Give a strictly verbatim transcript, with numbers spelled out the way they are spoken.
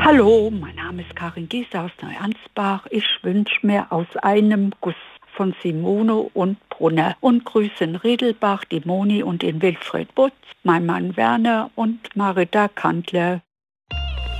Hallo, mein Name ist Karin Giese aus Neuansbach. Ich wünsche mir aus einem Guss von Simone und Brunner und grüße in Riedelbach die Moni und den Wilfried Butz, mein Mann Werner und Marita Kantler.